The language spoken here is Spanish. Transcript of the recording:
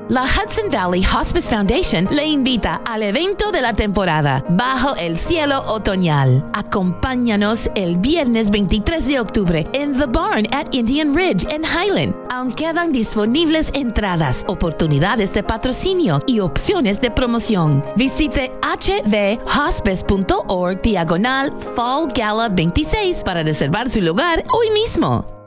La Hudson Valley Hospice Foundation le invita al evento de la temporada, Bajo el Cielo Otoñal. Acompáñanos el viernes 23 de octubre en The Barn at Indian Ridge en Highland. Aún quedan disponibles entradas, oportunidades de patrocinio y opciones de promoción. Visite hvhospice.org/Fall Gala 26 para reservar su lugar hoy mismo.